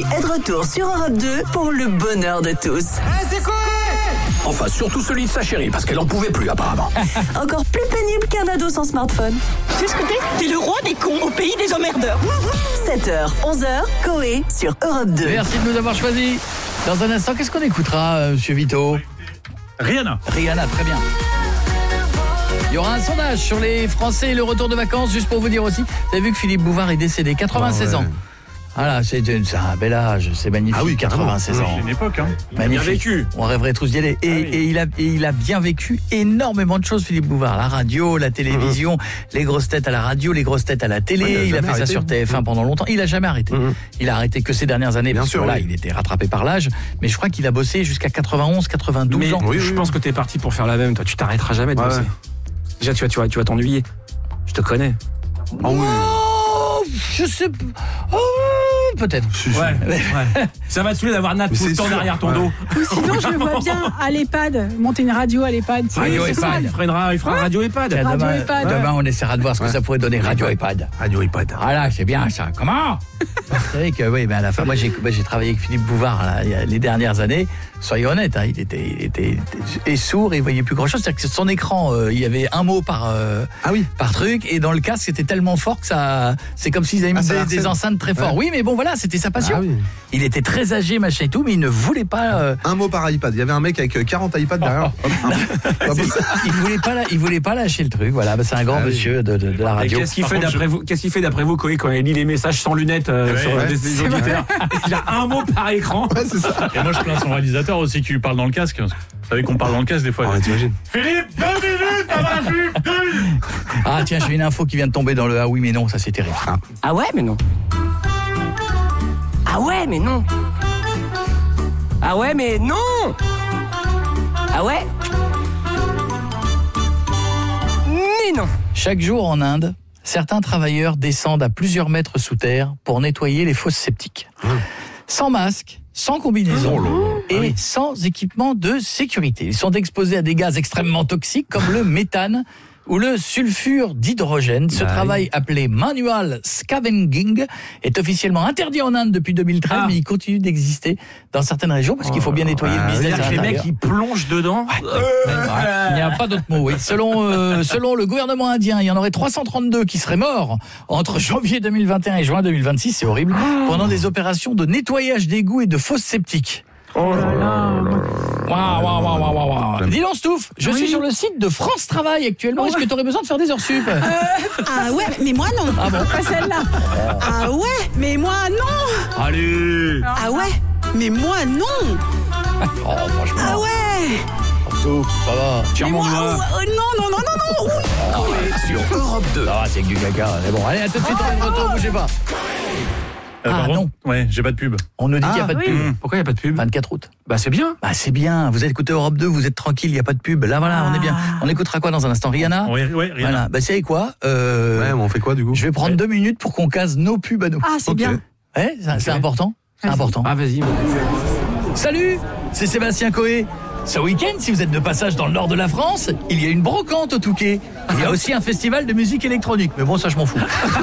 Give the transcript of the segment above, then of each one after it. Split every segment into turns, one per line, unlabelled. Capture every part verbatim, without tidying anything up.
Coé est de retour sur Europe deux pour le bonheur de tous.
Hey, c'est Coé!
Enfin, surtout celui de sa chérie, parce qu'elle en pouvait plus, apparemment.
Encore plus pénible qu'un ado sans smartphone.
C'est ce que t'es? T'es le roi des cons au pays des emmerdeurs.
sept heures, onze heures, Coé sur Europe deux.
Merci de nous avoir choisis. Dans un instant, qu'est-ce qu'on écoutera, euh, monsieur Vito?
Rihanna.
Rihanna, très bien. Il y aura un sondage sur les Français et le retour de vacances, juste pour vous dire aussi. Vous avez vu que Philippe Bouvard est décédé, quatre-vingt-seize
oh, ouais.
ans. Voilà, c'est, c'est un bel âge, c'est magnifique,
ah oui,
quatre-vingt-seize ans.
C'est une époque, hein.
Il a bien vécu. On rêverait tous d'y aller. Et, ah oui. et, il a, et il a bien vécu énormément de choses, Philippe Bouvard. La radio, la télévision, mmh. les grosses têtes à la radio, les grosses têtes à la télé. Ouais, il a, il a fait arrêté. Ça sur T F un mmh. pendant longtemps. Il a jamais arrêté. Mmh. Il a arrêté que ces dernières années, bien parce sûr, que là, oui. il était rattrapé par l'âge. Mais je crois qu'il a bossé jusqu'à quatre-vingt-onze, quatre-vingt-douze mais, ans.
Oui, je oui. pense que t'es parti pour faire la même. Toi, tu t'arrêteras jamais de ouais. bosser. Déjà, tu vas, tu vas, tu vas t'ennuyer. Je te connais.
Oh, oui. oh je sais pas. Oh, peut-être.
Ouais, ouais. Ça va te saouler d'avoir Nat tout le temps derrière ton ouais. dos.
Ou sinon, je le vois bien à l'EHPAD, monter une radio à l'EHPAD.
Radio EHPAD.
Il fera une, ra- il fera ouais. un radio EHPAD.
Radio
demain,
EHPAD. Demain, on essaiera de voir ce que ouais. ça pourrait donner. Radio EHPAD.
Radio EHPAD.
Voilà, c'est bien ça. Comment? Vous savez que, oui, ben à la fin, moi, j'ai, moi, j'ai travaillé avec Philippe Bouvard là, il y a, les dernières années. Soyez honnête, hein, il, était, il était, il était sourd et il voyait plus grand chose. C'est-à-dire que son écran, euh, il y avait un mot par, euh,
ah oui.
par truc, et dans le casque, c'était tellement fort que ça, c'est comme s'ils avaient mis ah, des, des enceintes très fortes. Ouais. Oui, mais bon, voilà, c'était sa passion. Ah, oui. Il était très âgé, machin et tout, mais il ne voulait pas. Euh...
Un mot par iPad. Il y avait un mec avec quarante iPads derrière.
il voulait pas, il voulait pas lâcher le truc. Voilà, c'est un grand ah, monsieur oui. de, de, de la radio.
Et qu'est-ce qu'il fait d'après je... vous Qu'est-ce qu'il fait d'après vous, Coé, quand il lit les messages sans lunettes euh, ouais, sur ouais. les auditeurs? Il a un mot par écran.
Ouais, c'est ça.
Et moi, je plains son réalisateur aussi qui lui parle dans le casque. Vous savez qu'on parle dans le casque des fois.
Ah, t'imagines.
Philippe, deux minutes, ça va, Philippe, deux minutes.
Ah tiens, j'ai une info qui vient de tomber dans le ah oui mais non, ça c'est terrible.
Ah, ah ouais mais non. Ah ouais mais non. Ah ouais mais non. Ah ouais. Mais non.
Chaque jour en Inde, certains travailleurs descendent à plusieurs mètres sous terre pour nettoyer les fosses septiques. Mmh. Sans masque, sans combinaison oh et ah oui. sans équipement de sécurité. Ils sont exposés à des gaz extrêmement toxiques comme le méthane ou le sulfure d'hydrogène. Ce bah travail oui. appelé manual scavenging est officiellement interdit en Inde depuis deux mille treize, ah. mais il continue d'exister dans certaines régions parce qu'il faut bien nettoyer ah, le business.
Les mecs qui plongent dedans.
Ouais, ouais, ouais. Il n'y a pas d'autre mot. Oui. Selon euh, selon le gouvernement indien, il y en aurait trois cent trente-deux qui seraient morts entre janvier deux mille vingt et un et juin deux mille vingt-six. C'est horrible. Oh. Pendant des opérations de nettoyage d'égouts et de fosses septiques.
Oh là là.
Waouh, waouh, waouh, waouh, waouh. Dis donc, Stouff, je oui. suis sur le site de France Travail actuellement. Oh. Est-ce que tu aurais besoin de faire des heures sup?
euh, Ah ouais, mais moi non.
Ah bon?
Pas celle-là. Ah ouais, mais moi non.
Allez.
Ah ouais, mais moi non.
Oh, franchement.
Ah ouais.
Stouff, ça va.
Tiens mon doigt.
Euh, non, non, non, non, non.
Oh, sur Europe deux.
Ah, c'est que du caca. Mais bon, allez, à tout de suite, on est de retour, bougez pas.
Euh, ah non. Ouais, j'ai pas de pub.
On nous dit ah, qu'il n'y a pas
oui.
de pub.
Mmh. Pourquoi il n'y a pas de pub?
vingt-quatre août.
Bah c'est bien.
Bah c'est bien. Vous écoutez Europe deux, vous êtes tranquille, il n'y a pas de pub. Là voilà, ah. on est bien. On écoutera quoi dans un instant? Rihanna?
Oui, oui, Rihanna.
Voilà. Bah c'est quoi euh,
Ouais, mais on fait quoi du coup?
Je vais prendre ouais. deux minutes pour qu'on case nos pubs à nous.
Ah c'est okay. bien.
Ouais, c'est, okay. c'est important. C'est
vas-y.
important.
Ah vas-y.
Salut, c'est Sébastien Coé. Ce week-end, si vous êtes de passage dans le nord de la France, il y a une brocante au Touquet. Il y a aussi un festival de musique électronique. Mais bon, ça, je m'en fous.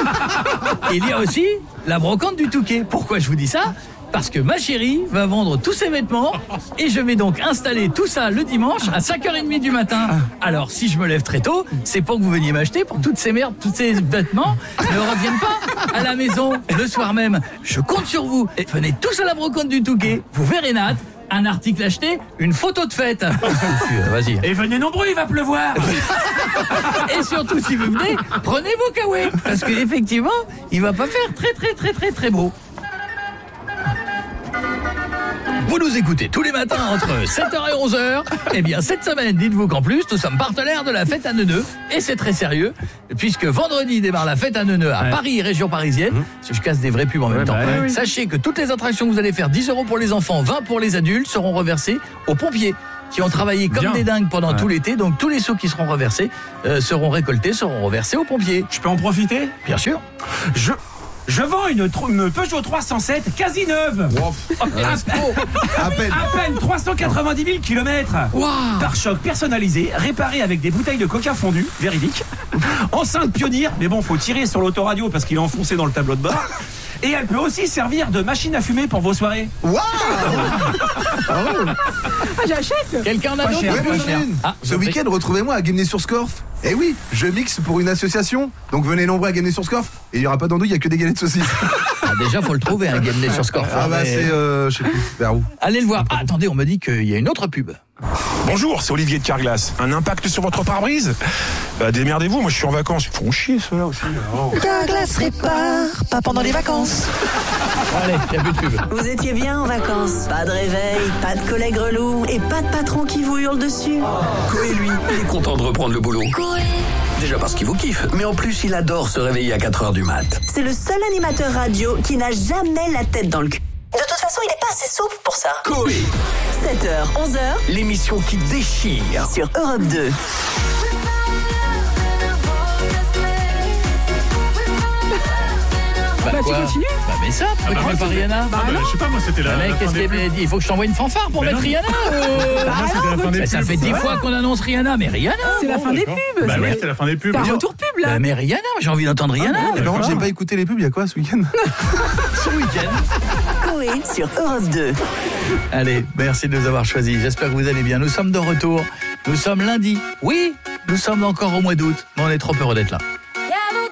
Il y a aussi la brocante du Touquet. Pourquoi je vous dis ça? Parce que ma chérie va vendre tous ses vêtements et je vais donc installer tout ça le dimanche à cinq heures trente du matin. Alors, si je me lève très tôt, c'est pour que vous veniez m'acheter pour toutes ces merdes, tous ces vêtements ne reviennent pas à la maison le soir même. Je compte sur vous. Et venez tous à la brocante du Touquet. Vous verrez Nat. Un article acheté, une photo de fête. Vas-y.
Et venez nombreux, il va pleuvoir.
Et surtout, si vous venez, prenez vos kawaii. Parce qu'effectivement, il va pas faire très très très très très beau. Vous nous écoutez tous les matins entre sept heures et onze heures. Eh bien, cette semaine, dites-vous qu'en plus, nous sommes partenaires de la fête à Neuneu. Et c'est très sérieux, puisque vendredi démarre la fête à Neuneu à ouais. Paris, région parisienne. Mmh. Si je casse des vrais pubs en même ouais, temps. Bah, oui. Sachez que toutes les attractions que vous allez faire, dix euros pour les enfants, vingt pour les adultes, seront reversées aux pompiers qui ont travaillé comme Bien. des dingues pendant ouais. tout l'été. Donc tous les sous qui seront reversés euh, seront récoltés, seront reversés aux pompiers.
Je peux en profiter?
Bien sûr.
Je... Je vends une, une Peugeot trois cent sept quasi neuve.
Wow.
à, à peine. À peine trois cent quatre-vingt-dix mille kilomètres. Wow. Pare-choc personnalisé, réparé avec des bouteilles de coca fondu, véridique. Enceinte pionnière, mais bon, faut tirer sur l'autoradio parce qu'il est enfoncé dans le tableau de bord. Et elle peut aussi servir de machine à fumer pour vos soirées.
Waouh.
Ah, j'achète.
Quelqu'un en a
Pas
d'autres?
cher.
Ouais, moi j'en ai une.
Ah,
Ce week-end, retrouvez-moi à Guémené-sur-Scorff. Eh oui, je mixe pour une association. Donc venez nombreux à Guémené-sur-Scorff. Et il n'y aura pas d'andouille, il n'y a que des galettes de saucisses.
Ah, déjà, faut le trouver, un Guémené sur Scorff.
Ah bah
Mais-
c'est, euh, je sais plus, vers où.
Allez le voir. Ah, attendez, on me dit qu'il y a une autre pub.
Bonjour, c'est Olivier de Carglass. Un impact sur votre pare-brise? Bah démerdez-vous, moi je suis en vacances. Ils font chier ceux-là aussi. Oh.
Carglass répare, pas pendant les vacances.
Allez, il n'y a plus de pub.
Vous étiez bien en vacances. Pas de réveil, pas de collègues relous et pas de patron qui vous hurle dessus.
Coé, lui, il est content de reprendre le boulot. Déjà parce qu'il vous kiffe, mais en plus, il adore se réveiller à quatre heures du mat.
C'est le seul animateur radio qui n'a jamais la tête dans le cul. De toute façon, il n'est pas assez souple pour ça.
Coé,
sept heures, onze heures
l'émission qui déchire.
sur Europe deux.
Bah,
Bah, tu
quoi
continues.
Bah, mais ça, tu
bah,
veux pas
moi,
Rihanna?
Ah, bah, je sais pas, moi c'était la,
Bah, mec,
la fin
qu'est-ce
des
qu'il
pubs.
dit? Il faut que je t'envoie une fanfare pour
Mais
mettre
non.
Rihanna ou-
Pour moi, c'était la fin des
Bah, ça
pubs.
fait dix fois qu'on annonce Rihanna, mais Rihanna.
C'est la fin des
d'accord.
pubs.
Bah
c'est-
ouais, c'était la fin des pubs.
T'as un
Mais-
retour pub là.
Bah, mais Rihanna, j'ai envie d'entendre Rihanna.
Mais par contre, j'ai pas écouté les pubs, il y a quoi ce week-end?
Ce week-end.
Coé sur Europe deux.
Allez, merci de nous avoir choisis. J'espère que vous allez bien. Nous sommes de retour. Nous sommes lundi. Oui, nous sommes encore au mois d'août, mais on est trop heureux d'être là.